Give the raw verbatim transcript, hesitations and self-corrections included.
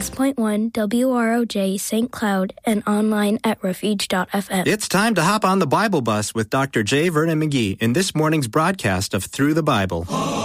ninety-six point one W R O J Saint Cloud and online at refuge dot f m. It's time to hop on the Bible bus with Doctor J. Vernon McGee in this morning's broadcast of Through the Bible.